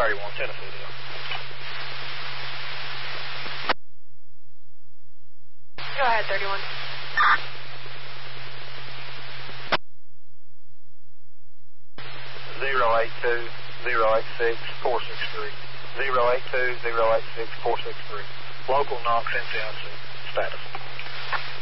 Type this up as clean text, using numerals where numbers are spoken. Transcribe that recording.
31, Tennessee deal. Go ahead, 31. Zero 82 086 463. 082 086 463. Local Knox, NCIC. Status.